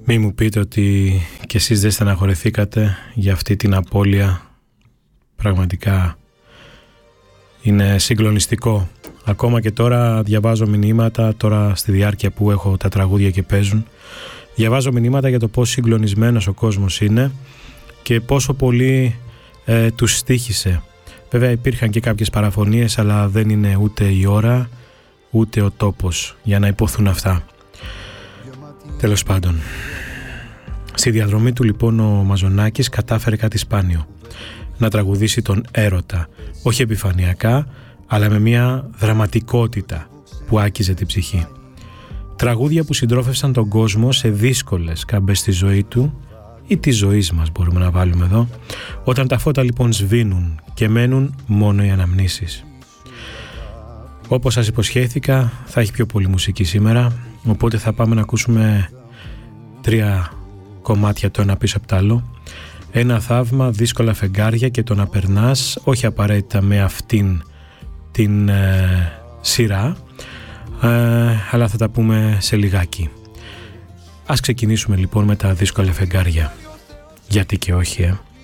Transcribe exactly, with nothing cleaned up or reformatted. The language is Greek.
Μη μου πείτε ότι κι εσείς δεν στεναχωρηθήκατε για αυτή την απώλεια. Πραγματικά είναι συγκλονιστικό. Ακόμα και τώρα διαβάζω μηνύματα, τώρα στη διάρκεια που έχω τα τραγούδια και παίζουν, διαβάζω μηνύματα για το πόσο συγκλονισμένος ο κόσμος είναι και πόσο πολύ ε, τους στοίχησε. Βέβαια υπήρχαν και κάποιες παραφωνίες, αλλά δεν είναι ούτε η ώρα ούτε ο τόπος για να υποθούν αυτά. Τέλος πάντων, στη διαδρομή του λοιπόν ο Μαζονάκης κατάφερε κάτι σπάνιο, να τραγουδήσει τον έρωτα, όχι επιφανειακά, αλλά με μια δραματικότητα που άκιζε την ψυχή. Τραγούδια που συντρόφευσαν τον κόσμο σε δύσκολες καμπές στη ζωή του ή της ζωής μας, μπορούμε να βάλουμε εδώ, όταν τα φώτα λοιπόν σβήνουν και μένουν μόνο οι αναμνήσεις. Όπως σας υποσχέθηκα, θα έχει πιο πολύ μουσική σήμερα, οπότε θα πάμε να ακούσουμε τρία κομμάτια το ένα πίσω από το άλλο. Ένα θαύμα, δύσκολα φεγγάρια και το να περνάς, όχι απαραίτητα με αυτήν την ε, σειρά, ε, αλλά θα τα πούμε σε λιγάκι. Ας ξεκινήσουμε λοιπόν με τα δύσκολα φεγγάρια. Γιατί και όχι, ε.